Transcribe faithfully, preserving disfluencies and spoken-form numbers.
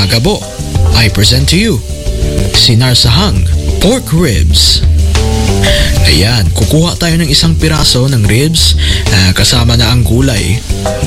mga gabo, I present to you sinarsahang pork ribs. Ayan, kukuha tayo ng isang piraso ng ribs uh, kasama na ang gulay.